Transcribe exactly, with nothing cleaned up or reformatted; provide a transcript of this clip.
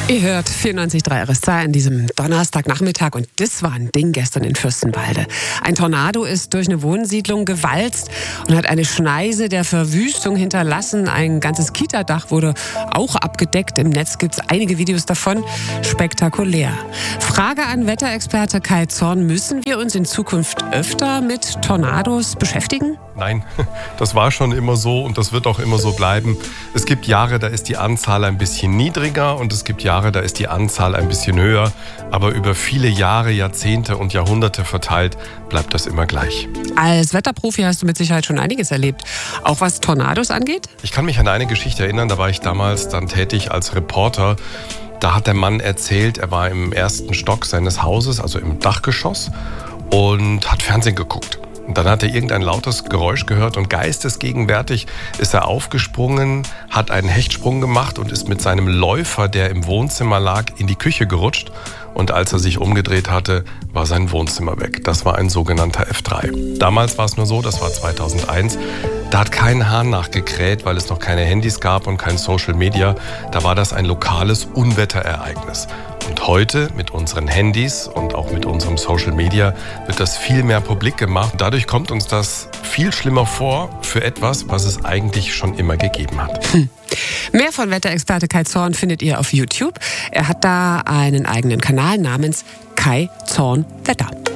Ihr hört vierundneunzig Komma drei R S zwei an diesem Donnerstagnachmittag und das war ein Ding gestern in Fürstenwalde. Ein Tornado ist durch eine Wohnsiedlung gewalzt und hat eine Schneise der Verwüstung hinterlassen. Ein ganzes Kitadach wurde auch abgedeckt. Im Netz gibt es einige Videos davon. Spektakulär. Frage an Wetterexperte Kai Zorn: Müssen wir uns in Zukunft öfter mit Tornados beschäftigen? Nein, das war schon immer so und das wird auch immer so bleiben. Es gibt Jahre, da ist die Anzahl ein bisschen niedriger und es gibt Jahre, da ist die Anzahl ein bisschen höher. Aber über viele Jahre, Jahrzehnte und Jahrhunderte verteilt bleibt das immer gleich. Als Wetterprofi hast du mit Sicherheit schon einiges erlebt. Auch was Tornados angeht? Ich kann mich an eine Geschichte erinnern, da war ich damals dann tätig als Reporter. Da hat der Mann erzählt, er war im ersten Stock seines Hauses, also im Dachgeschoss, und hat Fernsehen geguckt. Und dann hat er irgendein lautes Geräusch gehört und geistesgegenwärtig ist er aufgesprungen, hat einen Hechtsprung gemacht und ist mit seinem Läufer, der im Wohnzimmer lag, in die Küche gerutscht. Und als er sich umgedreht hatte, war sein Wohnzimmer weg. Das war ein sogenannter F drei. Damals war es nur so, das war zweitausendeins, da hat kein Hahn nachgekräht, weil es noch keine Handys gab und kein Social Media. Da war das ein lokales Unwetterereignis. Und heute mit unseren Handys und auch mit unserem Social Media wird das viel mehr publik gemacht. Dadurch kommt uns das viel schlimmer vor für etwas, was es eigentlich schon immer gegeben hat. Hm. Mehr von Wetterexperte Kai Zorn findet ihr auf YouTube. Er hat da einen eigenen Kanal namens Kai Zorn Wetter.